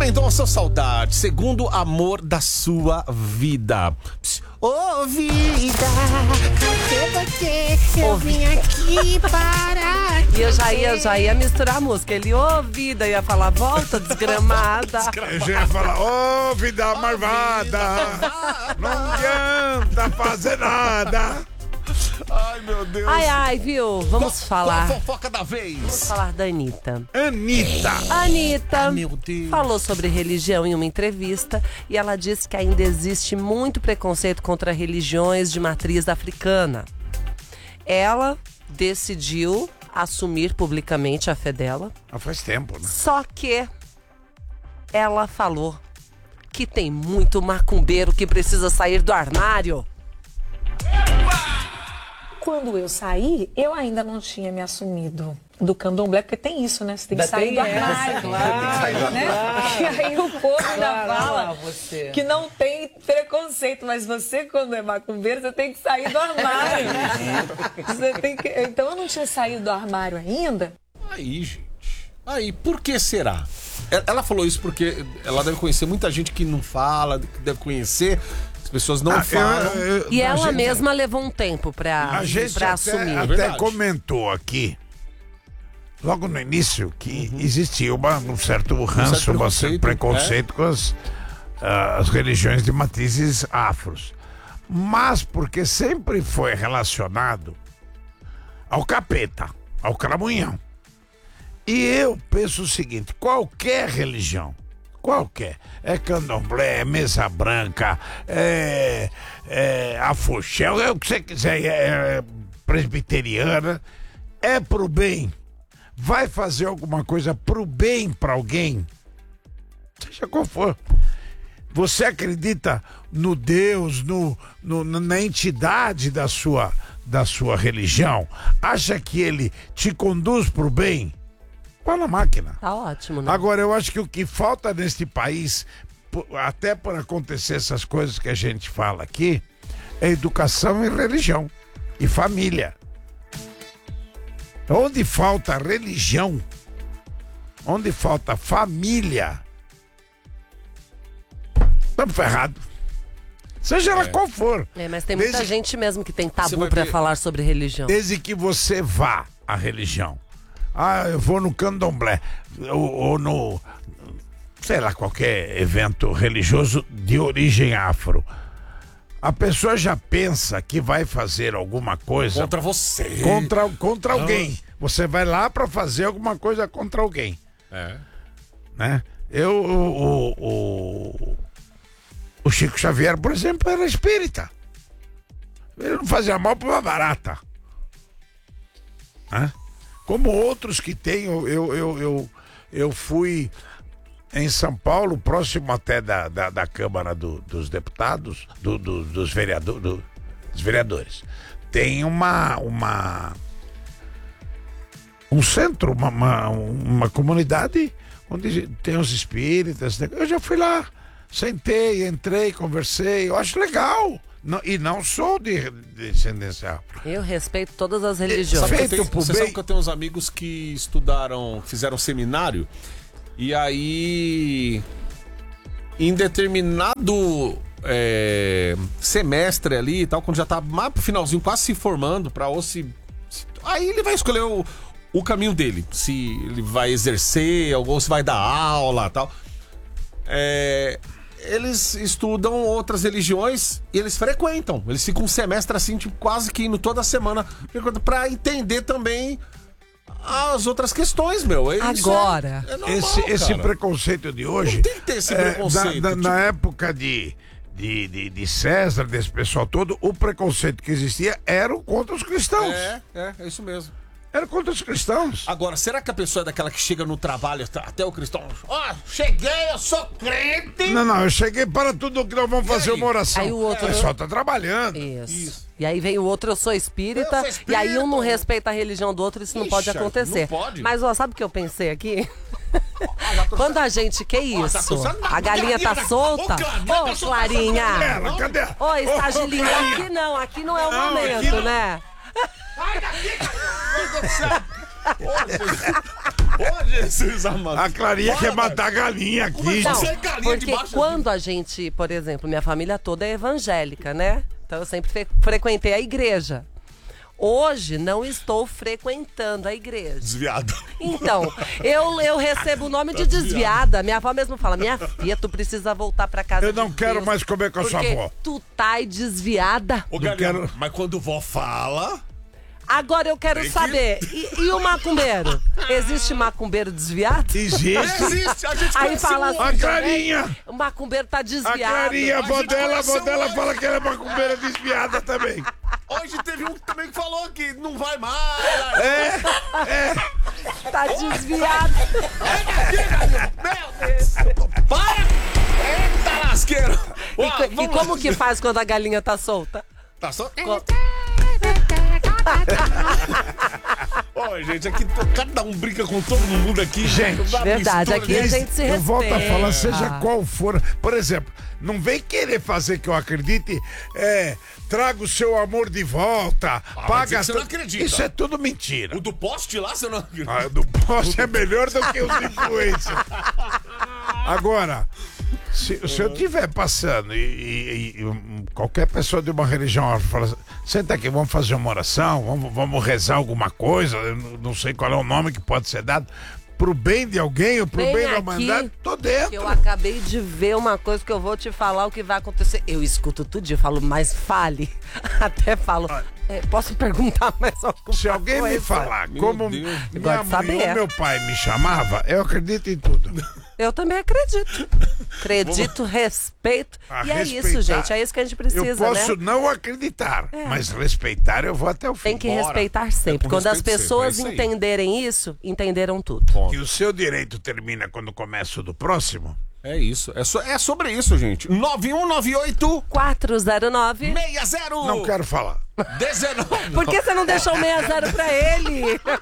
Mendonça, saudade, segundo amor da sua vida. Ô vida, porque eu vim aqui para... E eu já ia misturar a música. Ele, ô vida, ia falar, volta desgramada. Eu já ia falar, ô vida marvada, não adianta fazer nada. Ai, meu Deus. Ai, viu? Vamos falar. Qual a fofoca da vez? Vamos falar da Anitta. Anitta. Meu Deus. Falou sobre religião em uma entrevista e ela disse que ainda existe muito preconceito contra religiões de matriz africana. Ela decidiu assumir publicamente a fé dela. Faz tempo, né? Só que ela falou que tem muito macumbeiro que precisa sair do armário. Quando eu saí, eu ainda não tinha me assumido do candomblé, porque tem isso, né? Você tem que sair do armário. Claro, né? E aí o povo ainda fala você. que não tem preconceito, mas você, quando é macumbeiro, você tem que sair do armário. Você tem que... Então eu não tinha saído do armário ainda. Aí, gente. Aí, por que será? Ela falou isso porque ela deve conhecer muita gente que não fala, que deve conhecer... As pessoas não falam. E ela mesma levou um tempo pra assumir. Até comentou aqui, logo no início, que existia um certo ranço, um certo preconceito com as religiões de matrizes afros. Mas porque sempre foi relacionado ao capeta, ao cramunhão. E eu penso o seguinte, qualquer religião, é candomblé, é mesa branca, é afoxé, é o que você quiser, é presbiteriana, é pro bem, vai fazer alguma coisa pro bem pra alguém, seja qual for. Você acredita no Deus, na entidade da sua religião? Acha que ele te conduz pro bem? Pá na máquina. Tá ótimo, né? Agora, eu acho que o que falta neste país, até por acontecer essas coisas que a gente fala aqui, é educação e religião. E família. Onde falta religião, onde falta família, estamos ferrados. Seja ela qual for. Mas tem muita gente mesmo que tem tabu pra falar sobre religião. Desde que você vá à religião. Eu vou no candomblé, ou no, sei lá, qualquer evento religioso de origem afro. A pessoa já pensa que vai fazer alguma coisa... Contra você. Contra alguém. Você vai lá pra fazer alguma coisa contra alguém. Né? O Chico Xavier, por exemplo, era espírita. Ele não fazia mal pra uma barata. Né? Como outros que tem, eu fui em São Paulo, próximo até da Câmara dos Deputados, dos vereadores. Tem um centro, uma comunidade onde tem os espíritas. Eu já fui lá, sentei, entrei, conversei, eu acho legal. E não sou de descendência afro. Eu respeito todas as religiões. Você sabe que eu tenho uns amigos que estudaram, fizeram seminário, e aí em determinado semestre ali e tal, quando já tá mais pro finalzinho, quase se formando, aí ele vai escolher o caminho dele, se ele vai exercer ou se vai dar aula e tal. Eles estudam outras religiões e eles frequentam. Eles ficam um semestre assim, tipo, quase que indo toda semana pra entender também as outras questões, meu. Agora, é normal, esse preconceito de hoje... Não tem que ter esse preconceito. Na época de César, desse pessoal todo, o preconceito que existia era contra os cristãos. É isso mesmo. Era contra os cristãos. Agora, será que a pessoa é daquela que chega no trabalho até o cristão? Cheguei, eu sou crente. Não, eu cheguei para tudo que nós vamos fazer uma oração. Aí o outro... pessoal tá trabalhando. Isso. E aí vem o outro, eu sou espírita. E aí um não respeita a religião do outro, isso não pode acontecer. Não pode. Mas sabe o que eu pensei aqui? Quando a gente... Que isso? A galinha tá solta? Ô, Clarinha! Cadê? Ô, estagilinha, aqui não é o momento, né? Sai daqui! Meu Deus do céu! Ô, Jesus amado. A Clarinha quer matar a galinha aqui. Não, Você é galinha porque debaixo quando a gente, por exemplo, minha família toda é evangélica, né? Então eu sempre frequentei a igreja. Hoje não estou frequentando a igreja. Desviado. Então, eu recebo o nome de desviada. Minha avó mesmo fala, minha filha, tu precisa voltar pra casa. Eu não de quero Deus, mais comer com a sua porque avó. tu tá desviada. Ô, Não galinha, quero- mas quando vó fala... Agora eu quero Tem que- saber, e o macumbeiro? Existe macumbeiro desviado? Existe. Existe, a gente Aí conhece fala um- A assim, Clarinha. o macumbeiro tá A desviado. Clarinha, a avó gente dela conheceu fala que ela é macumbeira desviada também. Hoje teve um também que falou que não vai mais. Tá desviado. Meu Deus. Para! Eita lasqueiro! Ó, E vamos como lá. que faz quando a galinha tá solta? Tá só... Ó, gente, aqui cada um brinca com todo mundo aqui. Gente, Uma verdade, mistura aqui a de- gente se Eu volto a respeita. falar, seja qual for. Por exemplo, não vem querer fazer que eu acredite, traga o seu amor de volta, vai paga. dizer que você não acredita. Isso é tudo mentira. O do poste lá, você não acredita? Ah, do poste é melhor do que os influencers. Agora, se eu estiver passando e qualquer pessoa de uma religião fala assim, senta aqui, vamos fazer uma oração, vamos rezar alguma coisa, eu não sei qual é o nome que pode ser dado, pro bem de alguém ou pro Vem bem da aqui, humanidade, tô que dentro. eu acabei de ver uma coisa que eu vou te falar o que vai acontecer. Eu escuto tudo dia, eu falo, mas fale. Até falo, posso perguntar mais alguma Se alguém me coisa? falar Meu como Deus. minha Gosto de mãe saber. ou meu pai me chamava, eu acredito em tudo. Eu também acredito. Acredito, respeito. Ah, E é respeitar. isso, gente. É isso que a gente precisa, Eu posso né? não acreditar, mas respeitar eu vou até o fim. Tem que Bora. respeitar sempre. É com Quando as respeito sempre, pessoas é isso aí. entenderem isso, entenderam tudo. Que o seu direito termina quando começa o do próximo. É isso. É sobre isso, gente. 9198 409. 60 Não quero falar. 19. Por que você não deixou o 60 pra ele?